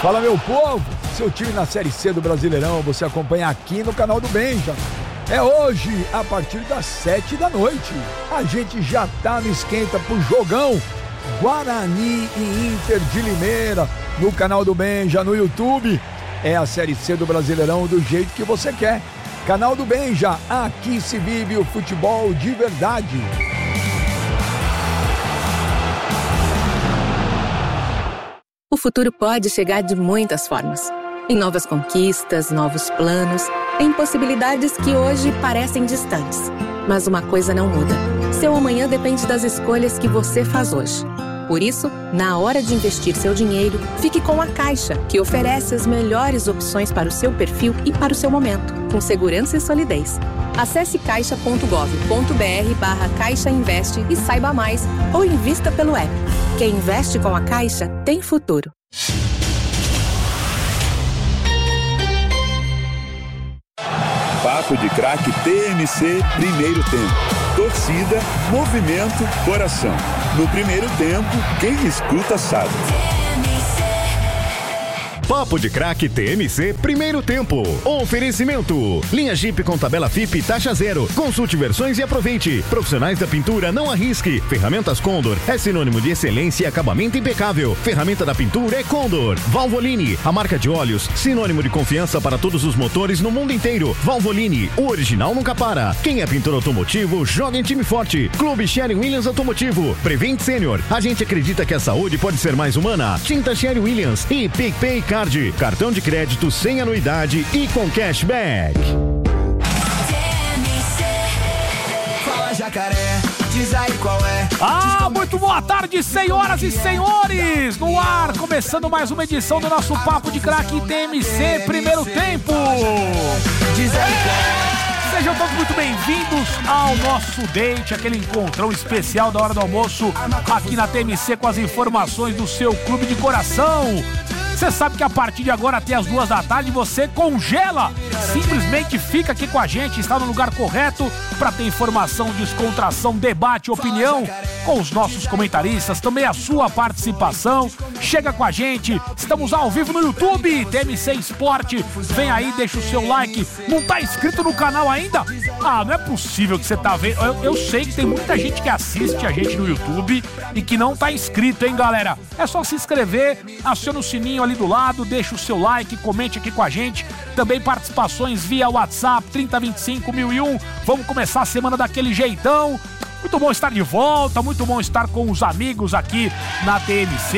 Fala, meu povo, seu time na Série C do Brasileirão, você acompanha aqui no canal do Benja. É hoje, a partir das 7 da noite. A gente já tá no esquenta pro jogão Guarani e Inter de Limeira, no canal do Benja, no YouTube. É a Série C do Brasileirão do jeito que você quer. Canal do Benja, aqui se vive o futebol de verdade. O futuro pode chegar de muitas formas. Em novas conquistas, novos planos, em possibilidades que hoje parecem distantes. Mas uma coisa não muda. Seu amanhã depende das escolhas que você faz hoje. Por isso, na hora de investir seu dinheiro, fique com a Caixa, que oferece as melhores opções para o seu perfil e para o seu momento, com segurança e solidez. Acesse caixa.gov.br/Caixa Investe e saiba mais, ou invista pelo app. Quem investe com a Caixa tem futuro. Papo de Craque TMC, primeiro tempo. Torcida, movimento, coração. No primeiro tempo, quem escuta sabe. Papo de Craque TMC, primeiro tempo. Oferecimento. Linha Jeep com tabela FIP taxa zero. Consulte versões e aproveite. Profissionais da pintura, não arrisque. Ferramentas Condor é sinônimo de excelência e acabamento impecável. Ferramenta da pintura é Condor. Valvoline, a marca de óleos, sinônimo de confiança para todos os motores no mundo inteiro. Valvoline, o original nunca para. Quem é pintor automotivo, joga em time forte. Clube Sherwin Williams Automotivo. Prevent Senior, a gente acredita que a saúde pode ser mais humana. Tinta Sherwin Williams e PicPay Card. Cartão de crédito sem anuidade e com cashback. Fala, Jacaré, diz aí qual é. Muito boa tarde, senhoras e senhores. No ar, começando mais uma edição do nosso Papo de Craque TMC, primeiro tempo. Diz aí qual é. Sejam todos muito bem-vindos ao nosso date, aquele encontrão especial da hora do almoço aqui na TMC com as informações do seu clube de coração. Você sabe que a partir de agora até as 2 da tarde você congela, simplesmente fica aqui com a gente, está no lugar correto para ter informação, descontração, debate, opinião com os nossos comentaristas, também a sua participação. Chega com a gente, estamos ao vivo no YouTube, TMC Esporte, vem aí, deixa o seu like. Não tá inscrito no canal ainda? Não é possível que você tá vendo. Eu sei que tem muita gente que assiste a gente no YouTube e que não tá inscrito, hein, galera? É só se inscrever, aciona o sininho ali do lado, deixa o seu like, comente aqui com a gente. Também participações via WhatsApp 3025-1001. Vamos começar a semana daquele jeitão. Muito bom estar de volta, muito bom estar com os amigos aqui na TMC.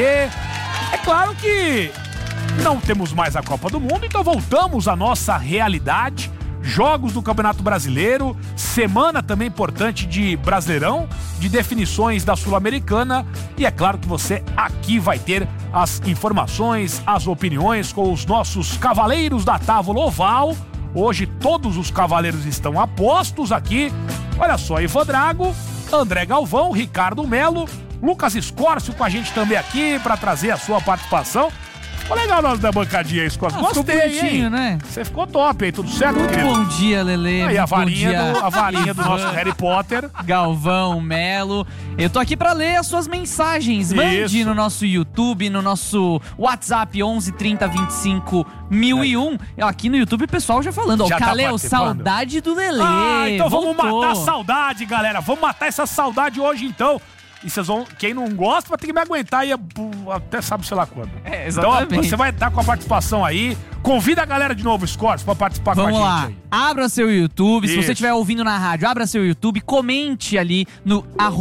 É claro que não temos mais a Copa do Mundo, então voltamos à nossa realidade. Jogos do Campeonato Brasileiro, semana também importante de Brasileirão, de definições da Sul-Americana, e é claro que você aqui vai ter as informações, as opiniões com os nossos cavaleiros da Távola Oval. Hoje todos os cavaleiros estão apostos aqui. Olha só, Ivan Drago, André Galvão, Ricardo Melo, Lucas Escórcio com a gente também aqui para trazer a sua participação. Ficou legal nós da bancadinha aí, Escórcio. Gostei, hein? Né? Você ficou top aí, tudo certo, querido? Bom dia, Lelê. Aí a varinha do nosso Harry Potter. Galvão, Melo. Eu tô aqui pra ler as suas mensagens. Mande no nosso YouTube, no nosso WhatsApp 11 30 25 1001. Aqui no YouTube o pessoal já falando. Já Calel, saudade do Lelê. Então voltou. Vamos matar a saudade, galera. Vamos matar essa saudade hoje, então. E vocês vão, quem não gosta vai ter que me aguentar aí até sabe sei lá quando. Exatamente. Então você vai estar com a participação aí. Convida a galera de novo, Scorts, pra participar Vamos com a lá. gente aí. Abra seu YouTube, Isso. se você estiver ouvindo na rádio, abra seu YouTube, comente ali no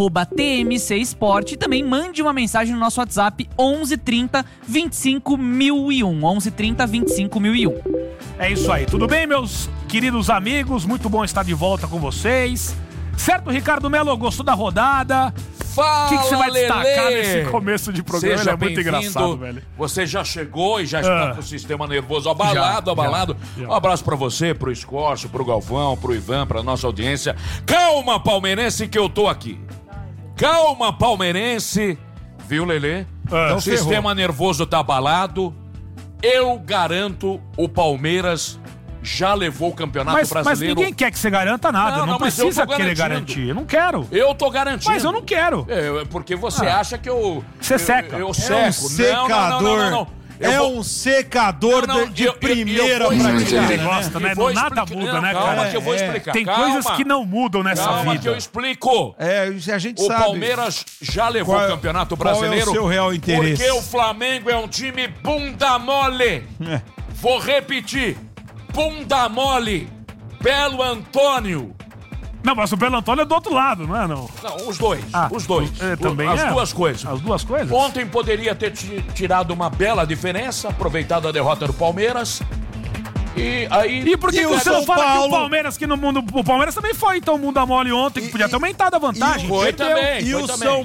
@TMC Esporte e também mande uma mensagem no nosso WhatsApp 11 30 25 1001. 11 30 25 1001. É isso aí. Tudo bem, meus queridos amigos? Muito bom estar de volta com vocês. Certo, Ricardo Melo? Gostou da rodada? Fala, O que você vai destacar Lelê? nesse começo de programa? Seja Ele é muito bem-vindo. engraçado, velho. Você já chegou e já está com o sistema nervoso abalado. Já. Um abraço pra você, pro Escórcio, pro Galvão, pro Ivan, pra nossa audiência. Calma, palmeirense, que eu tô aqui. Calma, palmeirense. Viu, Lelê? O sistema nervoso tá abalado. Eu garanto o Palmeiras já levou o Campeonato Brasileiro. Mas ninguém quer que você garanta nada. Não mas eu precisa tô querer garantindo. garantir. Eu não quero. Eu tô garantindo. Mas eu não quero. Porque você acha que eu... Você seca. Eu seco. secador. Não. É um secador de primeira prateleira. Ele gosta, né? Nada muda, né, cara? Calma que eu vou explicar. Tem coisas que não mudam nessa vida. Calma que eu explico. A gente o sabe. Palmeiras já levou o Campeonato Brasileiro. Qual é o seu real interesse? Porque o Flamengo é um time bunda mole. Vou repetir. Bunda mole. Belo Antônio. Não, mas o Belo Antônio é do outro lado, não é? Não, os dois. Os dois. Também As duas coisas. As duas coisas? Ontem poderia ter tirado uma bela diferença, aproveitado a derrota do Palmeiras. E aí... E por que você não fala que o Palmeiras, que no mundo... O Palmeiras também foi, então, mundo mole ontem, que podia ter aumentado a vantagem. Foi também. E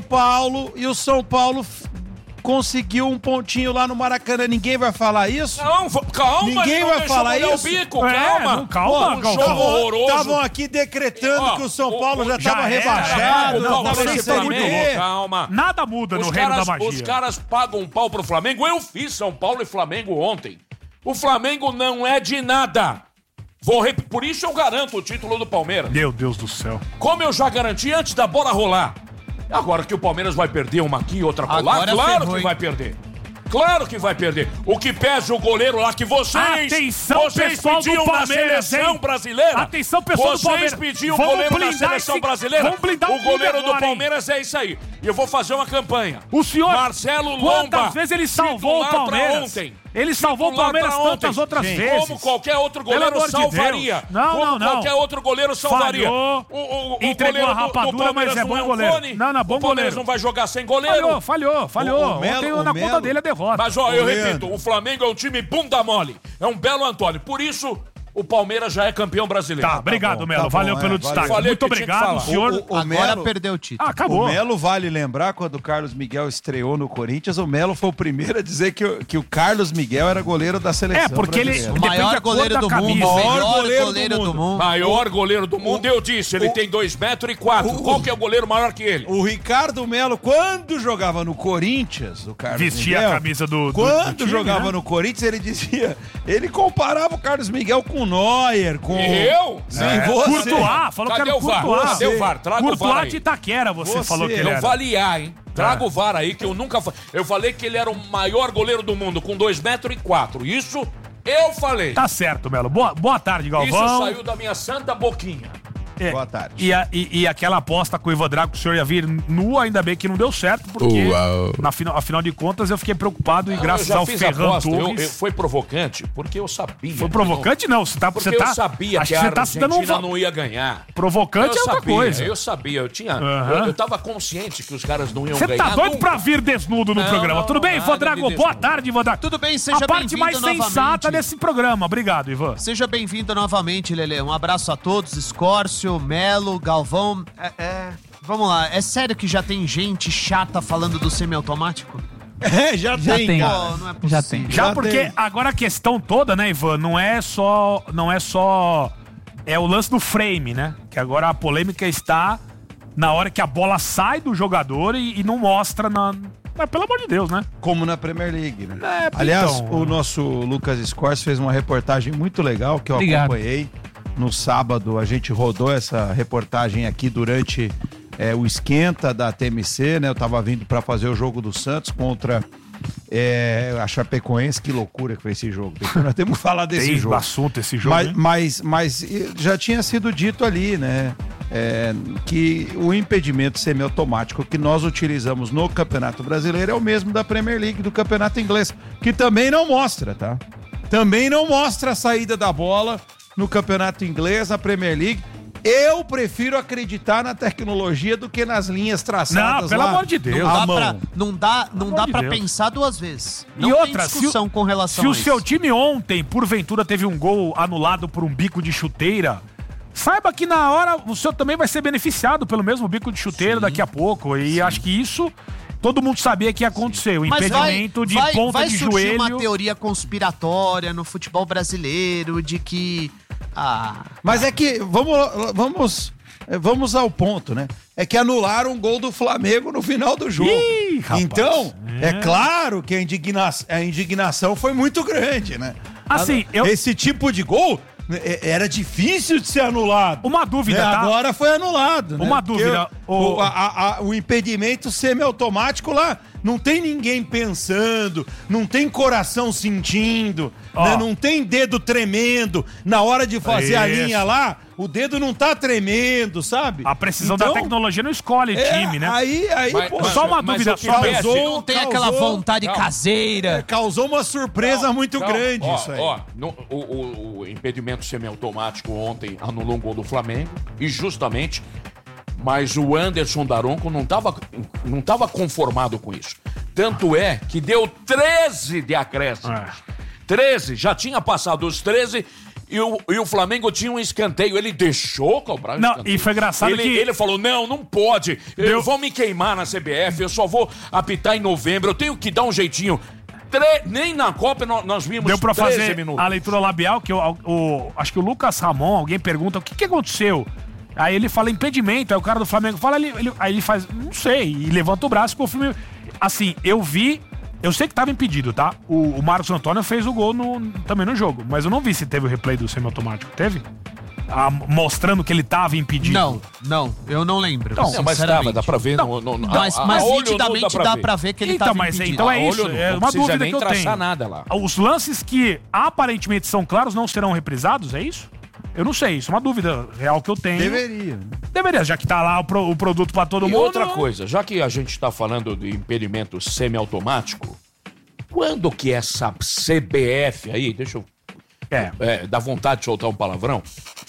o São Paulo conseguiu um pontinho lá no Maracanã. Ninguém vai falar isso? Não, calma. Ninguém vai falar isso? Bico, calma. Calma, um jogo horroroso. Estavam aqui decretando que o São Paulo já estava rebaixado. Calma. Nada muda no reino da magia. Os caras pagam um pau pro Flamengo. Eu fiz São Paulo e Flamengo ontem. O Flamengo não é de nada. Por isso eu garanto o título do Palmeiras. Meu Deus do céu. Como eu já garanti antes da bola rolar. Agora que o Palmeiras vai perder uma aqui e outra colar, claro que vai perder. Claro que vai perder. O que pesa o goleiro lá que vocês pessoal pediam do na seleção brasileira. Atenção, pessoal do Palmeiras. Vocês pediam o goleiro na seleção brasileira. O goleiro do Palmeiras é isso aí. E eu vou fazer uma campanha. O senhor, Marcelo Lomba, quantas vezes ele salvou o Palmeiras? Ele salvou o Palmeiras tantas outras vezes. Como qualquer outro goleiro salvaria. Não. Qualquer outro goleiro salvaria. Falhou, entregou a rapadura, mas é bom goleiro. Não, bom goleiro. O Palmeiras não vai jogar sem goleiro. Falhou. Ontem na conta dele é derrota. Mas, ó, eu repito, o Flamengo é um time bunda mole. É um Belo Antônio. Por isso, o Palmeiras já é campeão brasileiro. Tá, obrigado, Melo. Valeu pelo destaque. Muito obrigado, o senhor. Agora perdeu o título. Acabou. O Melo, vale lembrar, quando o Carlos Miguel estreou no Corinthians, o Melo foi o primeiro a dizer que o Carlos Miguel era goleiro da seleção porque brasileira. O maior goleiro do mundo. Maior goleiro do mundo, eu disse. Ele tem 2,4 m. Qual que é o goleiro maior que ele? O Ricardo Melo, quando jogava no Corinthians, o Carlos vestia Miguel, a camisa do time, jogava no Corinthians, ele dizia... Ele comparava o Carlos Miguel com o Neuer, com... Eu? Sim, você. Courtois, falou que era o Courtois. Cadê o VAR? Traga o VAR Courtois aí. de Itaquera, você falou que ele era. Eu valiar, hein? Traga o VAR aí, que eu nunca... Eu falei que ele era o maior goleiro do mundo, com 2,4 m. Isso eu falei. Tá certo, Melo. Boa tarde, Galvão. Isso saiu da minha santa boquinha. Boa tarde. E aquela aposta com o Ivan Drago que o senhor ia vir nu, ainda bem que não deu certo, porque afinal de contas eu fiquei preocupado e graças ao Ferran Torres... Foi provocante, porque eu sabia. Foi provocante não, você tá... Porque eu sabia que a Argentina não ia ganhar. Provocante é outra coisa. Eu sabia, eu tava consciente que os caras não iam ganhar. Você tá doido pra vir desnudo no programa. Tudo bem, Ivan Drago? Boa tarde, Ivan Drago. Tudo bem, seja bem-vindo novamente. A parte mais sensata desse programa. Obrigado, Ivan. Seja bem-vindo novamente, Lelê. Um abraço a todos, Escórcio, Melo, Galvão. Vamos lá, é sério que já tem gente chata falando do semiautomático? Já tem. Cara. Não é possível. Já tem. Já porque agora a questão toda, né, Ivan, não é só o lance do frame, né? Que agora a polêmica está na hora que a bola sai do jogador e não mostra Mas, pelo amor de Deus, né? Como na Premier League, né? Aliás, o nosso Lucas Escorce fez uma reportagem muito legal que eu acompanhei. No sábado, a gente rodou essa reportagem aqui durante o esquenta da TMC, né? Eu tava vindo para fazer o jogo do Santos contra a Chapecoense. Que loucura que foi esse jogo. Nós temos que falar desse jogo. Assunto esse jogo, mas já tinha sido dito ali, né? Que o impedimento semiautomático que nós utilizamos no Campeonato Brasileiro é o mesmo da Premier League, do Campeonato Inglês, que também não mostra, tá? Também não mostra a saída da bola no Campeonato Inglês, na Premier League. Eu prefiro acreditar na tecnologia do que nas linhas traçadas. Não, pelo amor de Deus. Não dá pra pensar duas vezes. Não e tem outra, discussão com relação a isso. Se o seu time ontem, porventura, teve um gol anulado por um bico de chuteira, saiba que na hora o senhor também vai ser beneficiado pelo mesmo bico de chuteira daqui a pouco. E acho que isso... Todo mundo sabia que ia acontecer, o impedimento de ponta de joelho. Vai surgir uma teoria conspiratória no futebol brasileiro de que... Mas é que, vamos ao ponto, né? É que anularam o gol do Flamengo no final do jogo. Ih, rapaz. Então, é claro que a indignação foi muito grande, né? Assim, esse tipo de gol... Era difícil de ser anulado. Uma dúvida, tá? Agora foi anulado. Uma dúvida. O impedimento semiautomático lá não tem ninguém pensando, não tem coração sentindo, né? Não tem dedo tremendo na hora de fazer a linha lá, o dedo não tá tremendo, sabe? A precisão da tecnologia não escolhe time, né? Só uma dúvida, não tem aquela vontade caseira. Causou uma surpresa muito grande isso aí. O impedimento semiautomático ontem anulou um gol do Flamengo e justamente, mas o Anderson Daronco não tava conformado com isso. Tanto é que deu 13 de acréscimos. 13, já tinha passado os 13 e o Flamengo tinha um escanteio. Ele deixou cobrar o escanteio. E foi engraçado que... Ele falou, não pode. Eu vou me queimar na CBF, eu só vou apitar em novembro, eu tenho que dar um jeitinho. Nem na Copa nós vimos 13 Deu pra fazer minutos. a leitura labial, que acho que o Lucas Ramon, alguém pergunta o que aconteceu. Aí ele fala impedimento, aí o cara do Flamengo fala, aí ele faz, não sei, e levanta o braço e confirma. Assim, eu sei que tava impedido, tá? O Marcos Antônio fez o gol também no jogo, mas eu não vi se teve o replay do semiautomático. Teve? Mostrando que ele tava impedido. Não, eu não lembro. Então, mas dá pra ver. Mas nitidamente dá pra ver que ele tava impedido. Então é isso, é uma dúvida que eu tenho. Nada lá. Os lances que aparentemente são claros não serão reprisados, é isso? Eu não sei, isso é uma dúvida real que eu tenho. Deveria, já que tá lá o produto pra todo mundo. E outra coisa, já que a gente tá falando de impedimento semiautomático, quando que essa CBF aí, deixa eu... dá vontade de soltar um palavrão,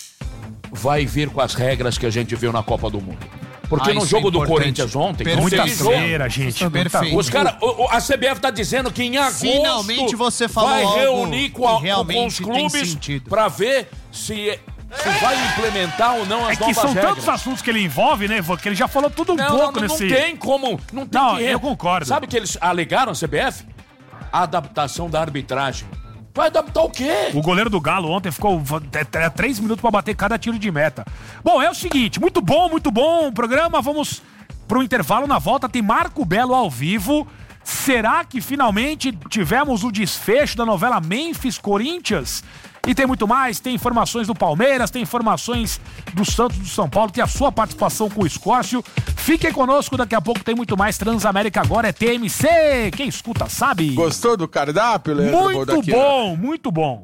vai vir com as regras que a gente viu na Copa do Mundo. Porque no jogo do Corinthians ontem, muita feira, gente. Perfeito. Os caras, a CBF tá dizendo que em agosto finalmente você falou vai algo reunir com os clubes pra ver se vai implementar ou não as novas regras. É que são tantos assuntos que ele envolve, né, que ele já falou tudo pouco nesse... Não tem como... Não, eu concordo. Sabe que eles alegaram a CBF? A adaptação da arbitragem. Vai adaptar o quê? O goleiro do Galo ontem ficou 3 minutos pra bater cada tiro de meta. Bom, é o seguinte, muito bom o programa. Vamos pro intervalo. Na volta tem Marco Belo ao vivo. Será que finalmente tivemos o desfecho da novela Memphis-Corinthians? E tem muito mais, tem informações do Palmeiras, tem informações do Santos, do São Paulo, tem a sua participação com o Escórcio. Fiquem conosco, daqui a pouco tem muito mais. Transamérica agora é TMC. Quem escuta sabe. Gostou do cardápio, Leandro? Muito bom.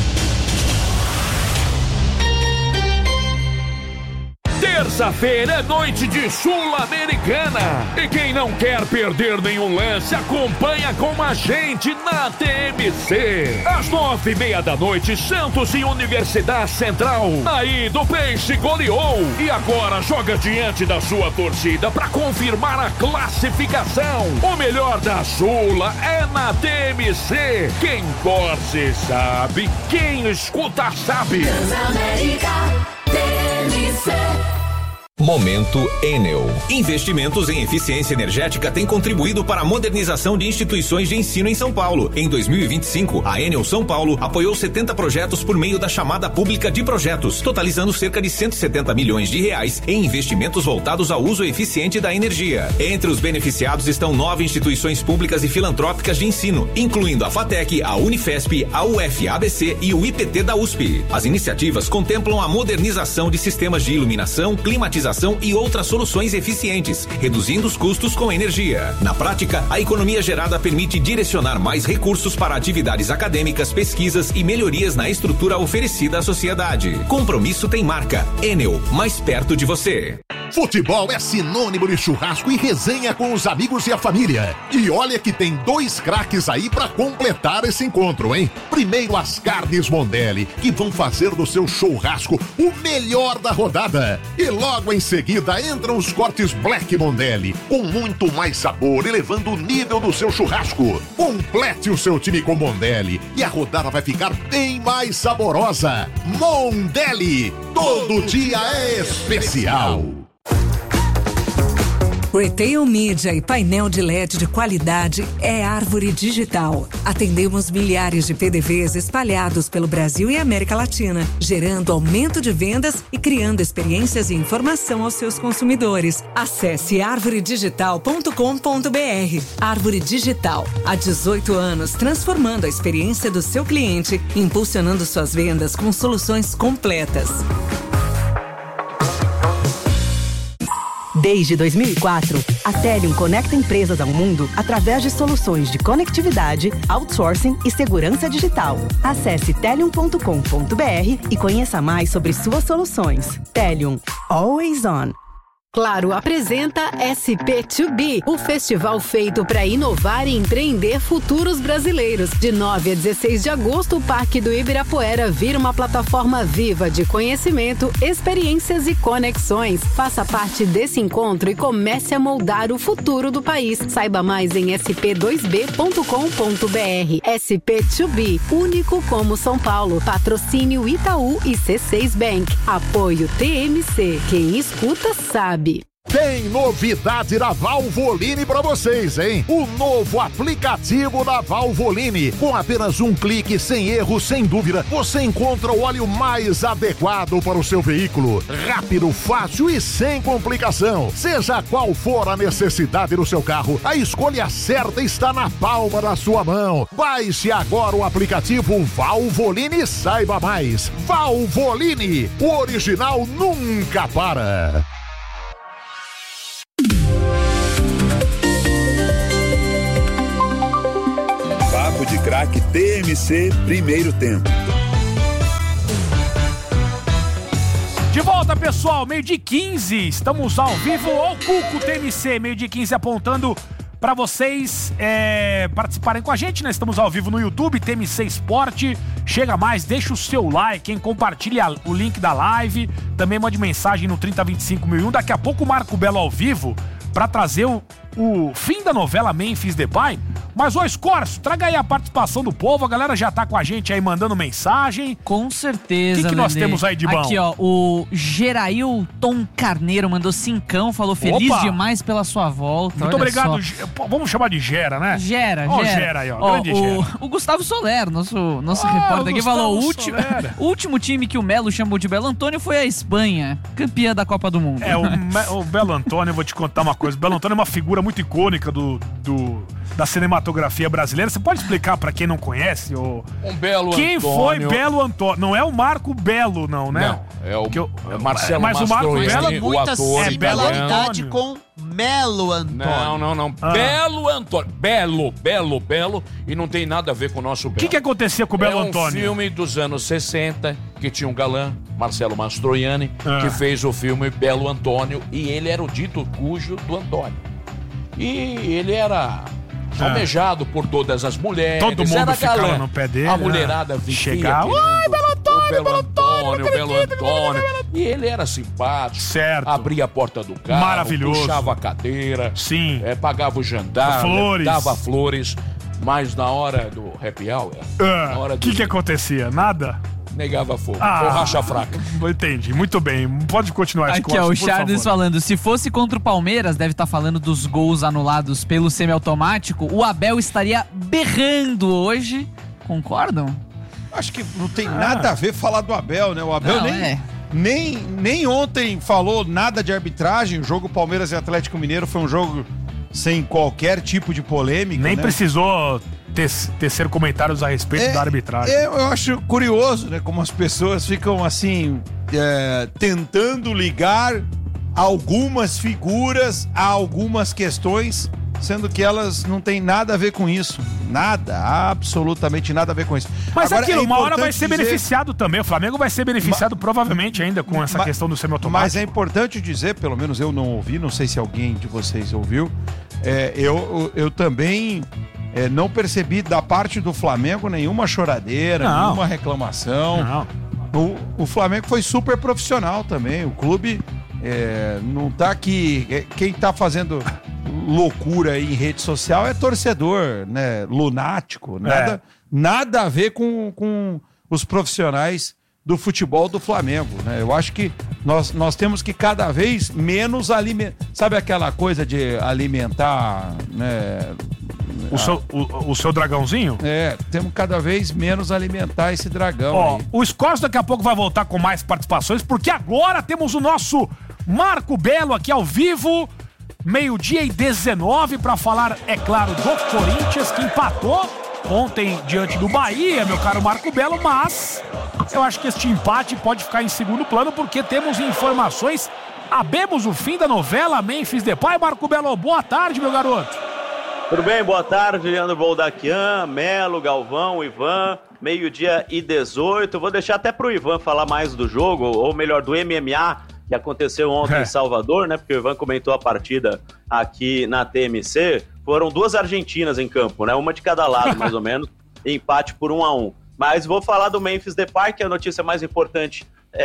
Terça-feira é noite de Sul-Americana. E quem não quer perder nenhum lance, acompanha com a gente na TMC. Às 9:30 da noite, Santos e Universidade Central. Aí do Peixe goleou. E agora joga diante da sua torcida para confirmar a classificação. O melhor da Sula é na TMC. Quem torce sabe, quem escuta sabe. Transamérica, TMC. Momento Enel. Investimentos em eficiência energética têm contribuído para a modernização de instituições de ensino em São Paulo. Em 2025, a Enel São Paulo apoiou 70 projetos por meio da chamada pública de projetos, totalizando cerca de 170 milhões de reais em investimentos voltados ao uso eficiente da energia. Entre os beneficiados estão 9 instituições públicas e filantrópicas de ensino, incluindo a FATEC, a Unifesp, a UFABC e o IPT da USP. As iniciativas contemplam a modernização de sistemas de iluminação, climatização e outras soluções eficientes, reduzindo os custos com energia. Na prática, a economia gerada permite direcionar mais recursos para atividades acadêmicas, pesquisas e melhorias na estrutura oferecida à sociedade. Compromisso tem marca. Enel, mais perto de você. Futebol é sinônimo de churrasco e resenha com os amigos e a família. E olha que tem 2 craques aí pra completar esse encontro, hein? Primeiro as carnes Mondelli, que vão fazer do seu churrasco o melhor da rodada. E logo em seguida entram os cortes Black Mondelli, com muito mais sabor, elevando o nível do seu churrasco. Complete o seu time com Mondelli e a rodada vai ficar bem mais saborosa. Mondelli, todo dia é especial. Retail Media e painel de LED de qualidade é Árvore Digital. Atendemos milhares de PDVs espalhados pelo Brasil e América Latina, gerando aumento de vendas e criando experiências e informação aos seus consumidores. Acesse arvoredigital.com.br. Árvore Digital, há 18 anos transformando a experiência do seu cliente, impulsionando suas vendas com soluções completas. Desde 2004, a Telium conecta empresas ao mundo através de soluções de conectividade, outsourcing e segurança digital. Acesse telium.com.br e conheça mais sobre suas soluções. Telium. Always on. Claro apresenta SP2B, o festival feito para inovar e empreender futuros brasileiros. De 9 a 16 de agosto, o Parque do Ibirapuera vira uma plataforma viva de conhecimento, experiências e conexões. Faça parte desse encontro e comece a moldar o futuro do país. Saiba mais em sp2b.com.br. SP2B, único como São Paulo. Patrocínio Itaú e C6 Bank. Apoio TMC. Quem escuta sabe. Tem novidade da Valvoline pra vocês, hein? O novo aplicativo da Valvoline. Com apenas um clique, sem erro, sem dúvida, você encontra o óleo mais adequado para o seu veículo. Rápido, fácil e sem complicação. Seja qual for a necessidade do seu carro, a escolha certa está na palma da sua mão. Baixe agora o aplicativo Valvoline e saiba mais. Valvoline, o original nunca para. Papo de Craque TMC, primeiro tempo. De volta, pessoal, 12h15, estamos ao vivo, ao Cuco TMC, 12h15 apontando para vocês participarem com a gente, né? Estamos ao vivo no YouTube, TMC Esporte. Chega mais, deixa o seu like, hein? Compartilha o link da live, também mande mensagem no 3025.001. Daqui a pouco o Marco Belo ao vivo para trazer o fim da novela Memphis Depay. Mas, ô Escorço, traga aí a participação do povo, a galera já tá com a gente aí mandando mensagem. Com certeza, O que nós temos aí de bom? Aqui, ó, o Gerailton Carneiro mandou 5, falou feliz demais pela sua volta. Muito obrigado, vamos chamar de Gera, né? Gera. Gera aí, ó, grande Gera. O Gustavo Soler, nosso repórter aqui, falou, o último time que o Melo chamou de Belo Antônio foi a Espanha, campeã da Copa do Mundo. O Belo Antônio, eu vou te contar uma coisa, o Belo Antônio é uma figura muito icônica da cinematografia brasileira. Você pode explicar pra quem não conhece? Quem foi Belo Antônio? Não é o Marco Belo, não, né? Não, é o Marcelo Mastroianni, o ator italiano. Similaridade com Melo Antônio. Não. Belo Antônio. Belo. E não tem nada a ver com o nosso Belo. O que acontecia com o Belo Antônio? É um filme dos anos 60 que tinha um galã, Marcelo Mastroianni, que fez o filme Belo Antônio, e ele era o dito cujo do Antônio. E ele era almejado por todas as mulheres. Todo mundo era ficava galã. No pé dele. A mulherada chegava. Ai, Belo Antônio. E ele era simpático. Certo. Abria a porta do carro. Maravilhoso. Puxava a cadeira. Sim. Pagava o jantar. Flores. Dava flores. Mas na hora do happy hour... O que acontecia? Nada? Negava fogo. Borracha fraca. Entendi. Muito bem. Pode continuar. Aqui, ó, o Charles falando, se fosse contra o Palmeiras, deve estar falando dos gols anulados pelo semiautomático, o Abel estaria berrando hoje. Concordam? Acho que não tem nada a ver falar do Abel, né? O Abel nem ontem falou nada de arbitragem. O jogo Palmeiras e Atlético Mineiro foi um jogo sem qualquer tipo de polêmica. Nem precisou tecer comentários a respeito da arbitragem. Eu acho curioso, né? Como as pessoas ficam assim, tentando ligar algumas figuras a algumas questões, sendo que elas não têm nada a ver com isso. Nada, absolutamente nada a ver com isso. Mas agora, aquilo, uma hora vai ser beneficiado também. O Flamengo vai ser beneficiado provavelmente ainda com essa questão do semiautomático. Mas é importante dizer, pelo menos eu não ouvi, não sei se alguém de vocês ouviu, eu também não percebi da parte do Flamengo nenhuma choradeira, nenhuma reclamação. O Flamengo foi super profissional também. O clube não tá aqui... Quem tá fazendo loucura aí em rede social é torcedor, né? Lunático. Nada a ver com os profissionais do futebol do Flamengo, né? Eu acho que nós temos que cada vez menos alimentar... Sabe aquela coisa de alimentar... né? O seu dragãozinho? Temos cada vez menos alimentar esse dragão aí. O Scorso daqui a pouco vai voltar com mais participações, porque agora temos o nosso Marco Belo aqui ao vivo, 12h19, para falar, é claro, do Corinthians, que empatou ontem diante do Bahia, meu caro Marco Belo, mas eu acho que este empate pode ficar em segundo plano, porque temos informações Abemos o fim da novela Memphis Depay. Marco Belo, boa tarde, meu garoto. Tudo bem? Boa tarde, Leandro Boldaquian, Melo, Galvão, Ivan, 12:18. Vou deixar até pro Ivan falar mais do jogo, ou melhor, do MMA, que aconteceu ontem em Salvador, né? Porque o Ivan comentou a partida aqui na TMC. Foram 2 argentinas em campo, né? Uma de cada lado, mais ou menos. Empate por 1-1. Mas vou falar do Memphis Depay, que é a notícia mais importante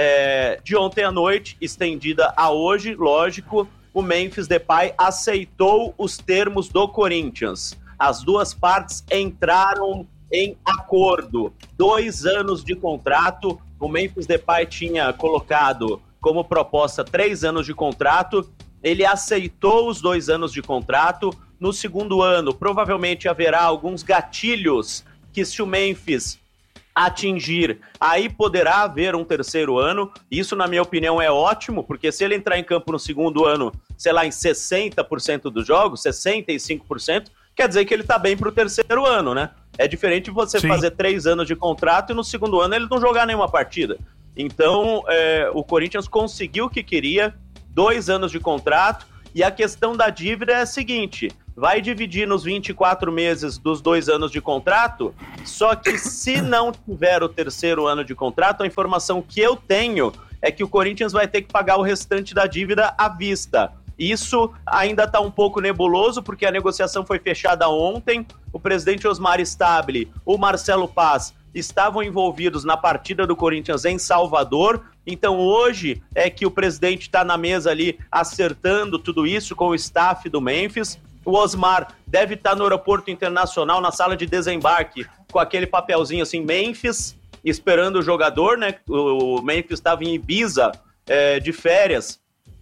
de ontem à noite, estendida a hoje, lógico. O Memphis Depay aceitou os termos do Corinthians. As duas partes entraram em acordo. 2 anos de contrato. O Memphis Depay tinha colocado como proposta 3 anos de contrato. Ele aceitou os 2 anos de contrato. No segundo ano, provavelmente haverá alguns gatilhos que, se o Memphis atingir, aí poderá haver um terceiro ano. Isso, na minha opinião, é ótimo, porque se ele entrar em campo no segundo ano, sei lá, em 60% dos jogos, 65%, quer dizer que ele tá bem pro terceiro ano, né? É diferente você fazer 3 anos de contrato e no segundo ano ele não jogar nenhuma partida. Então, o Corinthians conseguiu o que queria, 2 anos de contrato, e a questão da dívida é a seguinte: vai dividir nos 24 meses dos 2 anos de contrato, só que se não tiver o terceiro ano de contrato, a informação que eu tenho é que o Corinthians vai ter que pagar o restante da dívida à vista. Isso ainda está um pouco nebuloso, porque a negociação foi fechada ontem. O presidente Osmar Stabile, o Marcelo Paz, estavam envolvidos na partida do Corinthians em Salvador. Então hoje é que o presidente está na mesa ali acertando tudo isso com o staff do Memphis. O Osmar deve estar no aeroporto internacional, na sala de desembarque, com aquele papelzinho assim, Memphis, esperando o jogador, né? O Memphis estava em Ibiza de férias,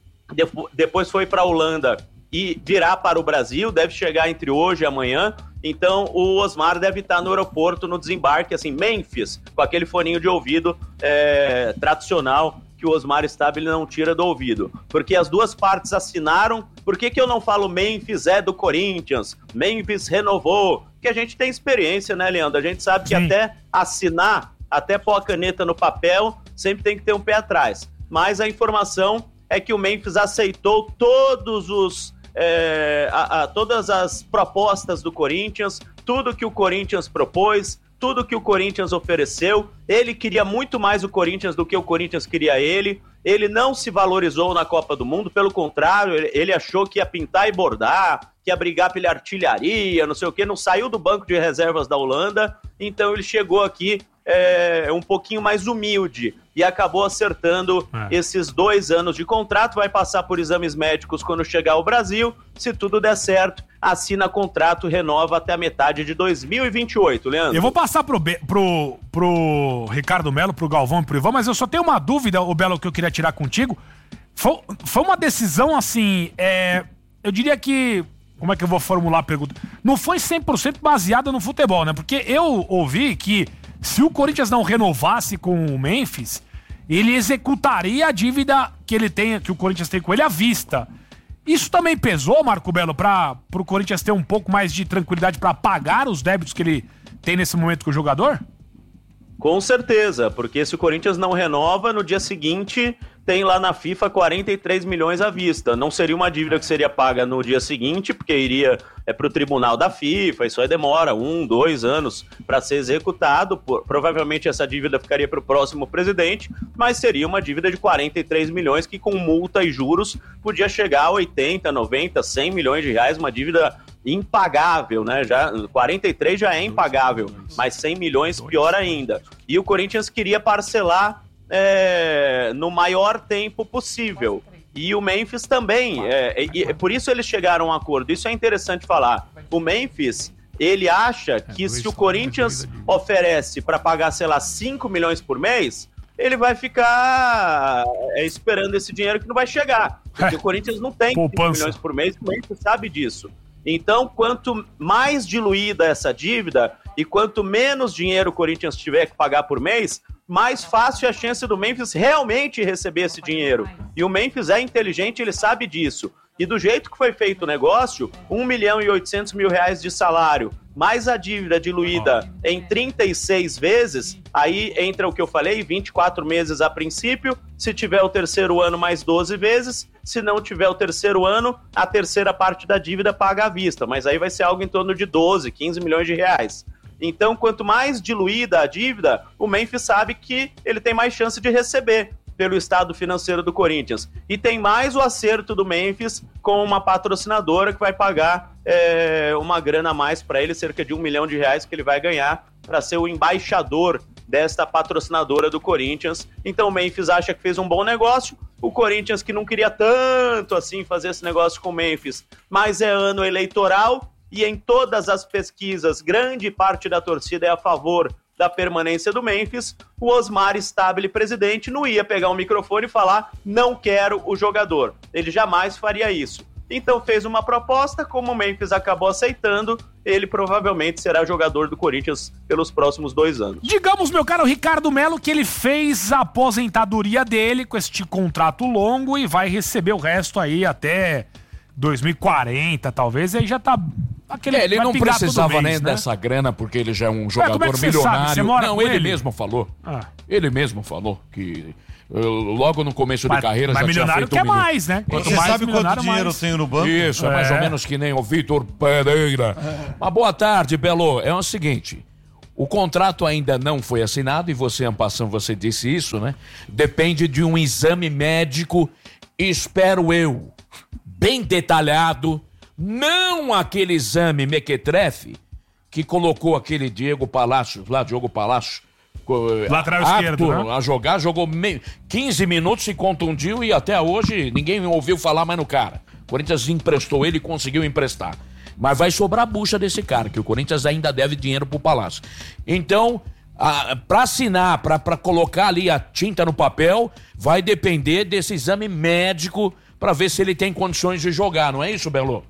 depois foi para a Holanda e virá para o Brasil, deve chegar entre hoje e amanhã. Então o Osmar deve estar no aeroporto, no desembarque, assim, Memphis, com aquele foninho de ouvido tradicional que o Osmar Stabile não tira do ouvido. Porque as duas partes assinaram. Por que eu não falo Memphis é do Corinthians? Memphis renovou. Porque a gente tem experiência, né, Leandro? A gente sabe que até assinar, até pôr a caneta no papel, sempre tem que ter um pé atrás. Mas a informação é que o Memphis aceitou todas as propostas do Corinthians, tudo que o Corinthians propôs, tudo que o Corinthians ofereceu. Ele queria muito mais o Corinthians do que o Corinthians queria ele. Ele não se valorizou na Copa do Mundo, pelo contrário, ele achou que ia pintar e bordar, que ia brigar pela artilharia, não sei o quê, não saiu do banco de reservas da Holanda, então ele chegou aqui um pouquinho mais humilde e acabou acertando esses 2 anos de contrato. Vai passar por exames médicos quando chegar ao Brasil. Se tudo der certo, assina contrato, renova até a metade de 2028, Leandro. Eu vou passar pro Ricardo Melo, pro Galvão e pro Ivan, mas eu só tenho uma dúvida, o Belo, que eu queria tirar contigo. Foi uma decisão, assim, eu diria que... Como é que eu vou formular a pergunta? Não foi 100% baseada no futebol, né? Porque eu ouvi que se o Corinthians não renovasse com o Memphis, ele executaria a dívida que o Corinthians tem com ele à vista. Isso também pesou, Marco Belo, pro Corinthians ter um pouco mais de tranquilidade para pagar os débitos que ele tem nesse momento com o jogador? Com certeza, porque se o Corinthians não renova, no dia seguinte tem lá na FIFA 43 milhões à vista. Não seria uma dívida que seria paga no dia seguinte, porque iria para o tribunal da FIFA, isso aí demora 1, 2 anos para ser executado. Provavelmente essa dívida ficaria para o próximo presidente, mas seria uma dívida de 43 milhões que com multa e juros podia chegar a 80, 90, 100 milhões de reais, uma dívida impagável, né? 43 já é impagável, mas 100 milhões pior ainda. E o Corinthians queria parcelar no maior tempo possível. E o Memphis também. Por isso eles chegaram a um acordo. Isso é interessante falar. O Memphis, ele acha que se o Corinthians oferece para pagar, sei lá, 5 milhões por mês, ele vai ficar esperando esse dinheiro que não vai chegar. Porque o Corinthians não tem 5 milhões por mês, o Memphis sabe disso. Então, quanto mais diluída essa dívida e quanto menos dinheiro o Corinthians tiver que pagar por mês, mais fácil é a chance do Memphis realmente receber esse dinheiro. E o Memphis é inteligente, ele sabe disso. E do jeito que foi feito o negócio, 1.800.000 reais de salário, mais a dívida diluída em 36 vezes, aí entra o que eu falei, 24 meses a princípio, se tiver o terceiro ano mais 12 vezes, se não tiver o terceiro ano, a terceira parte da dívida paga à vista, mas aí vai ser algo em torno de 12, 15 milhões de reais. Então, quanto mais diluída a dívida, o Memphis sabe que ele tem mais chance de receber pelo estado financeiro do Corinthians. E tem mais o acerto do Memphis com uma patrocinadora que vai pagar uma grana a mais para ele, cerca de R$1 milhão que ele vai ganhar para ser o embaixador desta patrocinadora do Corinthians. Então o Memphis acha que fez um bom negócio. O Corinthians, que não queria tanto assim fazer esse negócio com o Memphis, mas é ano eleitoral e em todas as pesquisas, grande parte da torcida é a favor da permanência do Memphis. O Osmar Stabile, presidente, não ia pegar o microfone e falar não quero o jogador. Ele jamais faria isso. Então fez uma proposta, como o Memphis acabou aceitando, ele provavelmente será jogador do Corinthians pelos próximos 2 anos. Digamos, meu caro Ricardo Melo, que ele fez a aposentadoria dele com este contrato longo e vai receber o resto aí até 2040, talvez, aí já tá... ele não precisava nem dessa grana, porque ele já é um jogador milionário. Não, ele mesmo falou. Ele mesmo falou que logo no começo de carreira já tinha feito quer mais, né? Você sabe quanto dinheiro eu tenho no banco? Isso, é mais ou menos que nem o Vitor Pereira. Mas boa tarde, Belo. É o seguinte, o contrato ainda não foi assinado, e você, Ampassão, você disse isso, né? Depende de um exame médico, espero eu, bem detalhado, não aquele exame mequetrefe que colocou aquele Diogo Palácios, lateral esquerdo, né? A jogar, jogou 15 minutos, se contundiu e até hoje ninguém ouviu falar mais no cara. O Corinthians emprestou ele e conseguiu emprestar. Mas vai sobrar a bucha desse cara, que o Corinthians ainda deve dinheiro pro Palácio. Então, para assinar, para colocar ali a tinta no papel, vai depender desse exame médico para ver se ele tem condições de jogar, não é isso, Belo?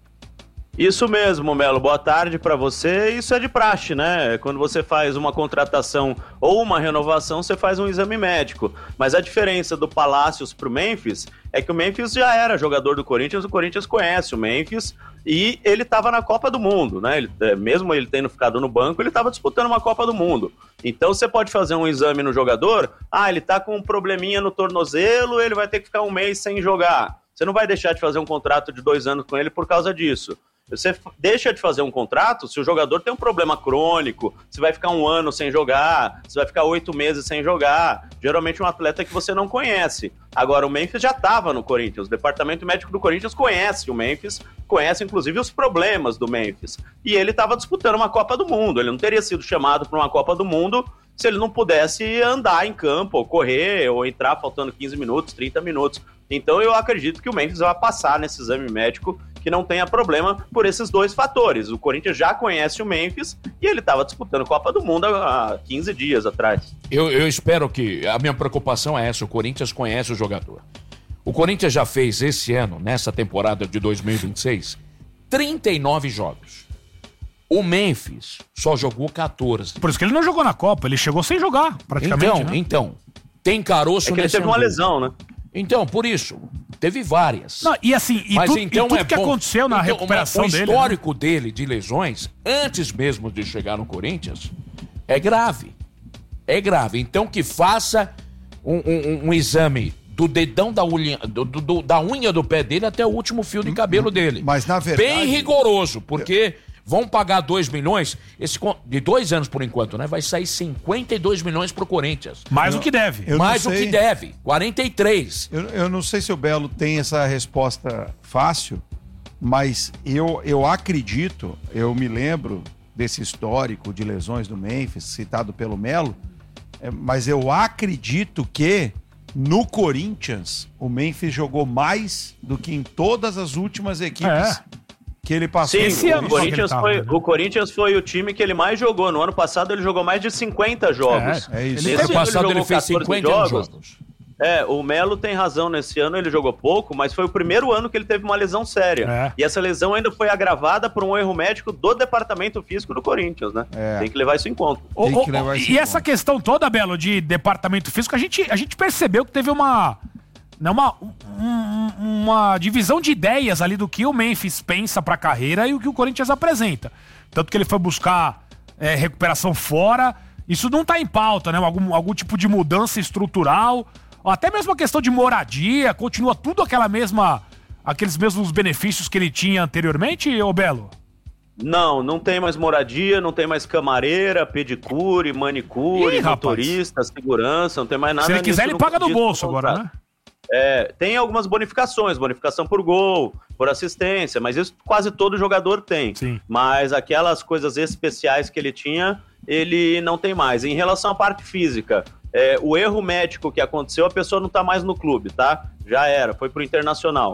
Isso mesmo, Melo. Boa tarde para você. Isso é de praxe, né? Quando você faz uma contratação ou uma renovação, você faz um exame médico. Mas a diferença do Palácios pro Memphis é que o Memphis já era jogador do Corinthians, o Corinthians conhece o Memphis e ele estava na Copa do Mundo, né? Mesmo ele tendo ficado no banco, ele estava disputando uma Copa do Mundo. Então você pode fazer um exame no jogador, ele tá com um probleminha no tornozelo, ele vai ter que ficar 1 mês sem jogar. Você não vai deixar de fazer um contrato de 2 anos com ele por causa disso. Você deixa de fazer um contrato se o jogador tem um problema crônico, você vai ficar 1 ano sem jogar, você vai ficar 8 meses sem jogar. Geralmente um atleta que você não conhece. Agora, o Memphis já estava no Corinthians, o departamento médico do Corinthians conhece o Memphis, conhece inclusive os problemas do Memphis. E ele estava disputando uma Copa do Mundo, ele não teria sido chamado para uma Copa do Mundo se ele não pudesse andar em campo, ou correr, ou entrar faltando 15 minutos, 30 minutos. Então eu acredito que o Memphis vai passar nesse exame médico, que não tenha problema por esses 2 fatores. O Corinthians já conhece o Memphis e ele estava disputando Copa do Mundo há 15 dias atrás. Eu espero que... A minha preocupação é essa, o Corinthians conhece o jogador. O Corinthians já fez esse ano, nessa temporada de 2026, 39 jogos. O Memphis só jogou 14. Por isso que ele não jogou na Copa, ele chegou sem jogar, praticamente. Então, tem caroço nesse ele teve uma lesão, né? Então, por isso, teve várias. Não, e assim, mas então tudo que aconteceu na recuperação dele... O histórico dele de lesões, antes mesmo de chegar no Corinthians, é grave. É grave. Então que faça um exame do dedão da unha do pé dele até o último fio de cabelo dele. Mas na verdade... Bem rigoroso, porque... Vão pagar 2 milhões, de 2 anos por enquanto, né? Vai sair 52 milhões pro Corinthians. Mais o que deve. Mais o que deve, 43. Eu não sei se o Belo tem essa resposta fácil, mas eu acredito, eu me lembro desse histórico de lesões do Memphis, citado pelo Melo, mas eu acredito que no Corinthians o Memphis jogou mais do que em todas as últimas equipes. Que ele passou. Sim, esse ano o Corinthians foi o time que ele mais jogou. No ano passado ele jogou mais de 50 jogos. É isso. No ano passado ele fez 50 jogos. O Melo tem razão, nesse ano ele jogou pouco, mas foi o primeiro ano que ele teve uma lesão séria. E essa lesão ainda foi agravada por um erro médico do departamento físico do Corinthians, né? Tem que levar isso em conta. E essa questão toda, Belo, de departamento físico, a gente percebeu que teve uma divisão de ideias ali do que o Memphis pensa pra carreira e o que o Corinthians apresenta. tanto que ele foi buscar recuperação fora. Isso não tá em pauta, né? Algum tipo de mudança estrutural, até mesmo a questão de moradia, continua tudo aqueles mesmos benefícios que ele tinha anteriormente, ô Belo? Não tem mais moradia, não tem mais camareira, pedicure, manicure, motorista, segurança, não tem mais nada. Se ele quiser, ele paga do bolso agora, né? Tem algumas bonificações, bonificação por gol, por assistência, mas isso quase todo jogador tem. Sim. Mas aquelas coisas especiais que ele tinha, ele não tem mais. Em relação à parte física, o erro médico que aconteceu, a pessoa não tá mais no clube, tá? Já era, foi pro Internacional.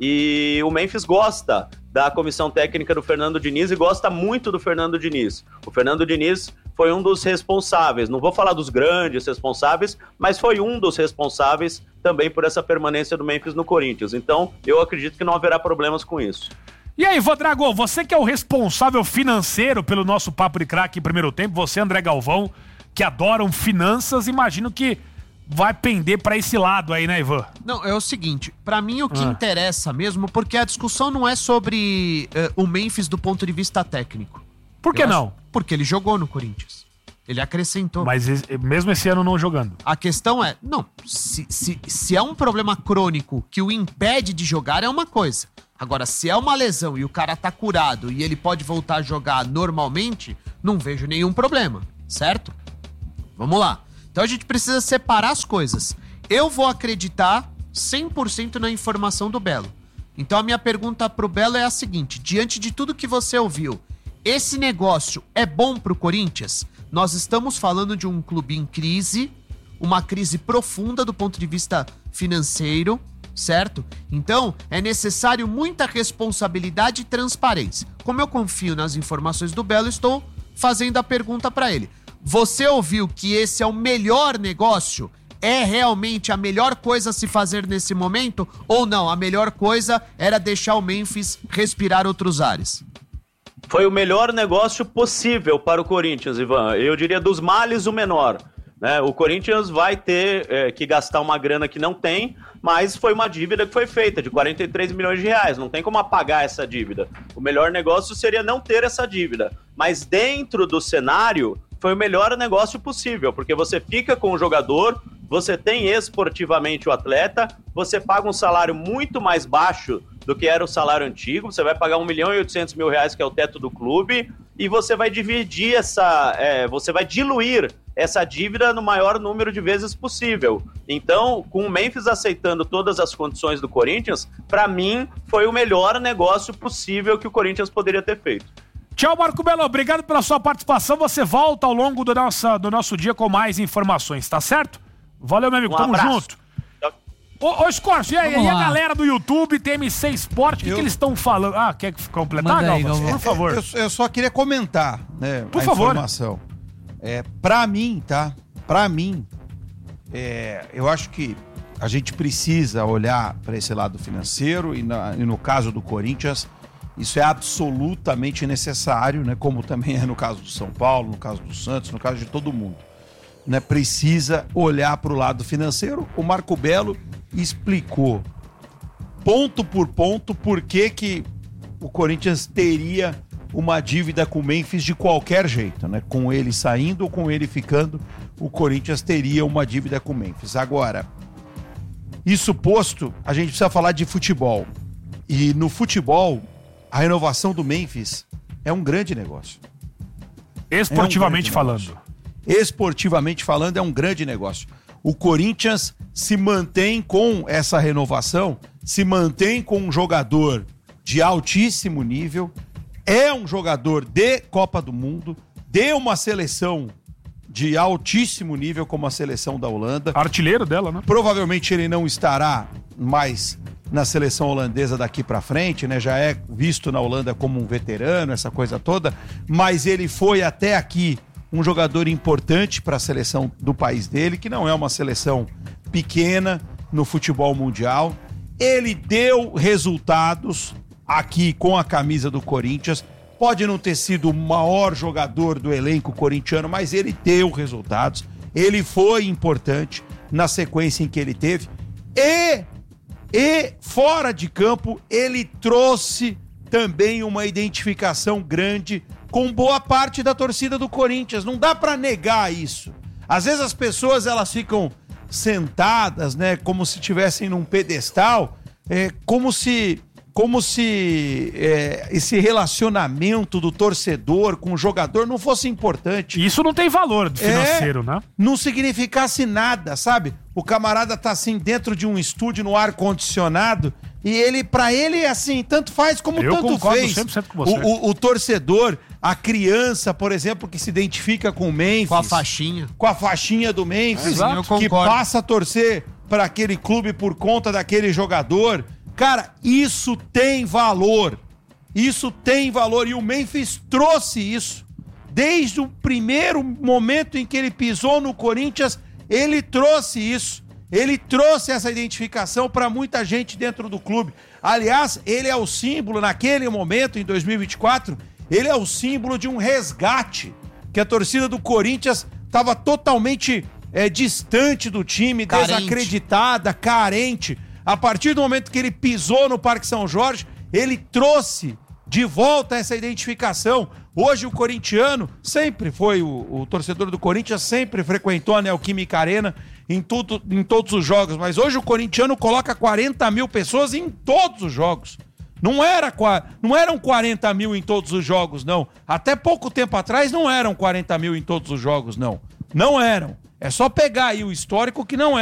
E o Memphis gosta da comissão técnica do Fernando Diniz e gosta muito do Fernando Diniz. O Fernando Diniz foi um dos responsáveis, não vou falar dos grandes responsáveis, mas foi um dos responsáveis também por essa permanência do Memphis no Corinthians. Então, eu acredito que não haverá problemas com isso. E aí, Vadrago, você que é o responsável financeiro pelo nosso Papo de Craque em primeiro tempo, você, André Galvão, que adoram finanças, imagino que vai pender pra esse lado aí, né, Ivan? Não, é o seguinte, pra mim o que interessa mesmo, porque a discussão não é sobre o Memphis do ponto de vista técnico. Por que não? Porque ele jogou no Corinthians. Ele acrescentou. Mas mesmo esse ano não jogando. A questão é, não, se é um problema crônico que o impede de jogar é uma coisa. Agora, se é uma lesão e o cara tá curado e ele pode voltar a jogar normalmente, não vejo nenhum problema, certo? Vamos lá. Então a gente precisa separar as coisas. Eu vou acreditar 100% na informação do Belo. Então a minha pergunta pro Belo é a seguinte: diante de tudo que você ouviu, esse negócio é bom pro Corinthians? Nós estamos falando de um clube em crise, uma crise profunda do ponto de vista financeiro, certo? Então é necessário muita responsabilidade e transparência. Como eu confio nas informações do Belo, estou fazendo a pergunta para ele. Você ouviu que esse é o melhor negócio? É realmente a melhor coisa a se fazer nesse momento? Ou não? A melhor coisa era deixar o Memphis respirar outros ares? Foi o melhor negócio possível para o Corinthians, Ivan. Eu diria dos males o menor. Né? O Corinthians vai ter que gastar uma grana que não tem, mas foi uma dívida que foi feita de 43 milhões de reais. Não tem como apagar essa dívida. O melhor negócio seria não ter essa dívida. Mas dentro do cenário, foi o melhor negócio possível, porque você fica com o jogador, você tem esportivamente o atleta, você paga um salário muito mais baixo do que era o salário antigo, você vai pagar R$1.800.000, que é o teto do clube, e você vai dividir você vai diluir essa dívida no maior número de vezes possível. Então, com o Memphis aceitando todas as condições do Corinthians, para mim, foi o melhor negócio possível que o Corinthians poderia ter feito. Tchau, Marco Belo. Obrigado pela sua participação. Você volta ao longo do nosso dia com mais informações, tá certo? Valeu, meu amigo. Tamo junto. Ô, Scorcio, e aí, a galera do YouTube, TMC Sport, o que eles estão falando? Ah, quer completar, Galvão? Por favor. Eu só queria comentar, né, Por favor. Informação. Pra mim, tá? Pra mim, eu acho que a gente precisa olhar para esse lado financeiro e no caso do Corinthians, isso é absolutamente necessário, né? Como também é no caso do São Paulo, no caso do Santos, no caso de todo mundo. Né? Precisa olhar para o lado financeiro. O Marco Belo explicou ponto por ponto por que o Corinthians teria uma dívida com o Memphis de qualquer jeito, né? Com ele saindo ou com ele ficando, o Corinthians teria uma dívida com o Memphis. Agora, isso posto, a gente precisa falar de futebol. E no futebol, a renovação do Memphis é um grande negócio. Esportivamente falando. Esportivamente falando, é um grande negócio. O Corinthians se mantém com essa renovação, se mantém com um jogador de altíssimo nível, é um jogador de Copa do Mundo, de uma seleção de altíssimo nível como a seleção da Holanda. Artilheiro dela, né? Provavelmente ele não estará mais na seleção holandesa daqui pra frente, né? Já é visto na Holanda como um veterano, essa coisa toda, mas ele foi até aqui um jogador importante para a seleção do país dele, que não é uma seleção pequena no futebol mundial. Ele deu resultados aqui com a camisa do Corinthians. Pode não ter sido o maior jogador do elenco corintiano, mas ele deu resultados. Ele foi importante na sequência em que ele teve. E fora de campo, ele trouxe também uma identificação grande com boa parte da torcida do Corinthians. Não dá pra negar isso. Às vezes as pessoas elas ficam sentadas, né, como se estivessem num pedestal, como se esse relacionamento do torcedor com o jogador não fosse importante. Isso não tem valor financeiro, né? Não significasse nada, sabe? O camarada tá assim dentro de um estúdio no ar-condicionado e pra ele, assim, tanto faz como eu tanto concordo fez. 100% com você. O torcedor, a criança, por exemplo, que se identifica com o Memphis. Com a faixinha. Com a faixinha do Memphis. Exato. Que passa a torcer para aquele clube por conta daquele jogador. Cara, isso tem valor. Isso tem valor. E o Memphis trouxe isso. Desde o primeiro momento em que ele pisou no Corinthians, ele trouxe isso. Ele trouxe essa identificação para muita gente dentro do clube. Aliás, ele é o símbolo, naquele momento, em 2024, ele é o símbolo de um resgate. Que a torcida do Corinthians estava totalmente distante do time, desacreditada, carente. A partir do momento que ele pisou no Parque São Jorge, ele trouxe de volta essa identificação. Hoje o corintiano sempre foi, o torcedor do Corinthians sempre frequentou a Neoquímica Arena em todos os jogos, mas hoje o corintiano coloca 40 mil pessoas em todos os jogos. Não eram 40 mil em todos os jogos, não. Até pouco tempo atrás não eram 40 mil em todos os jogos, não. Não eram. É só pegar aí o histórico que não é.